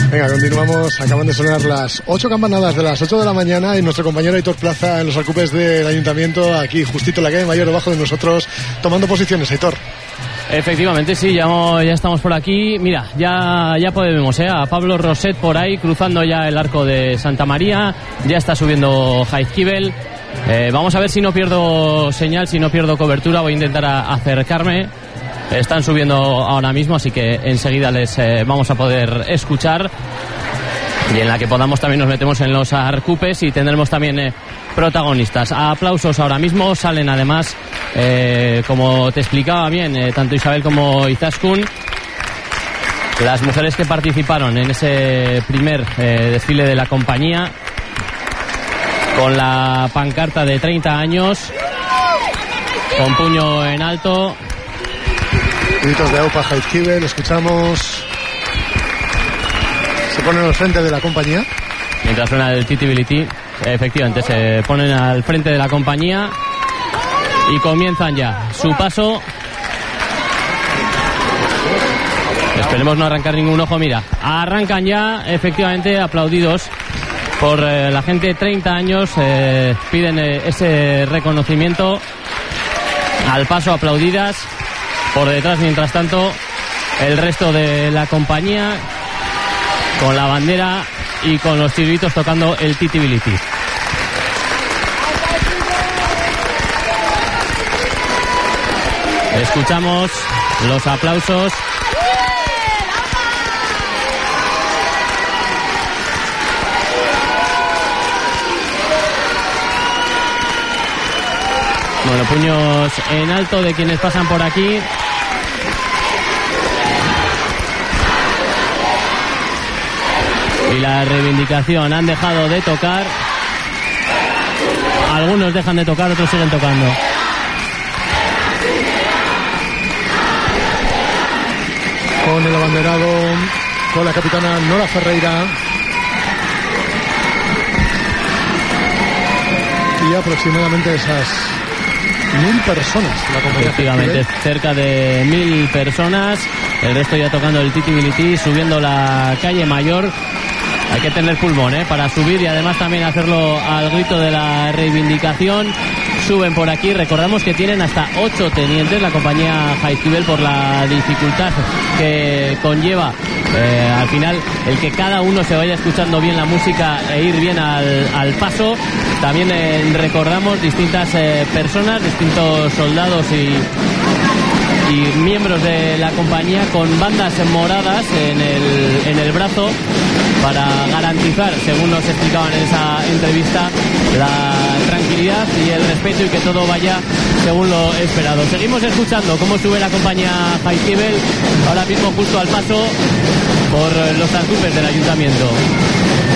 Venga, continuamos. Acaban de sonar las 8 campanadas de las 8 de la mañana y nuestro compañero Aitor Plaza en los Arcupes del Ayuntamiento, aquí justito en la calle Mayor, debajo de nosotros, tomando posiciones. Aitor. Efectivamente, sí, ya estamos por aquí. Mira, ya podemos, a Pablo Roset por ahí, cruzando ya el arco de Santa María. Ya está subiendo Jaizkibel. Vamos a ver si no pierdo señal, si no pierdo cobertura. Voy a intentar acercarme. Están subiendo ahora mismo, así que enseguida les vamos a poder escuchar. Y en la que podamos también nos metemos en los Arcupes y tendremos también protagonistas. Aplausos ahora mismo, salen además, como te explicaba bien, tanto Isabel como Izaskun, las mujeres que participaron en ese primer desfile de la compañía, con la pancarta de 30 años, con puño en alto. Gritos de Aupa Jaizkibel, escuchamos. Se ponen al frente de la compañía. Mientras suena el Titi-Bility, efectivamente, se ponen al frente de la compañía y comienzan ya su paso. Esperemos no arrancar ningún ojo. Mira, arrancan ya, efectivamente, aplaudidos por la gente. 30 años, piden ese reconocimiento al paso, aplaudidas. Por detrás, mientras tanto, el resto de la compañía con la bandera y con los chirritos tocando el Titi-Bility. Escuchamos los aplausos. Bueno, puños en alto de quienes pasan por aquí. Y la reivindicación, han dejado de tocar. Algunos dejan de tocar, otros siguen tocando. Con el abanderado, con la capitana Nora Ferreira. Y aproximadamente esas 1000 personas. Efectivamente, cerca de 1000 personas. El resto ya tocando el Titi-Bility, subiendo la calle Mayor. Hay que tener pulmón para subir y además también hacerlo al grito de la reivindicación. Suben por aquí. Recordamos que tienen hasta 8 tenientes la compañía Jaizkibel por la dificultad que conlleva al final el que cada uno se vaya escuchando bien la música e ir bien al paso. También recordamos distintas personas, distintos soldados y miembros de la compañía con bandas moradas en el brazo para garantizar, según nos explicaban en esa entrevista, la tranquilidad y el respeto y que todo vaya según lo esperado. Seguimos escuchando cómo sube la compañía Jaizkibel, ahora mismo justo al paso por los Arcupes del Ayuntamiento.